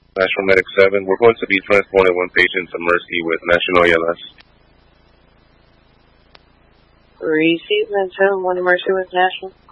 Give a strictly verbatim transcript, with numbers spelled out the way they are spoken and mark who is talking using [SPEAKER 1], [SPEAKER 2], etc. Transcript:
[SPEAKER 1] National Medic seven. We're going to be transporting one patient to Mercy with National A L S.
[SPEAKER 2] Receive and seven, one Mercy with National.